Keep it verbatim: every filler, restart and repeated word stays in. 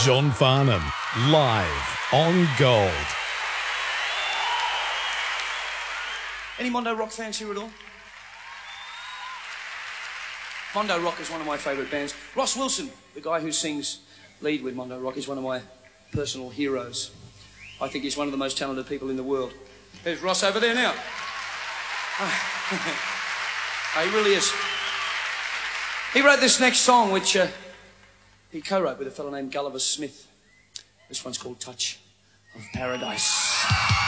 John Farnham, live on Gold. Any Mondo Rock fans here at all? Mondo Rock is one of my favourite bands. Ross Wilson, the guy who sings lead with Mondo Rock, is one of my personal heroes. I think he's one of the most talented people in the world. There's Ross over there now. Oh, he really is. He wrote this next song, which uh, he co-wrote with a fellow named Gulliver Smith. This one's called Touch of Paradise.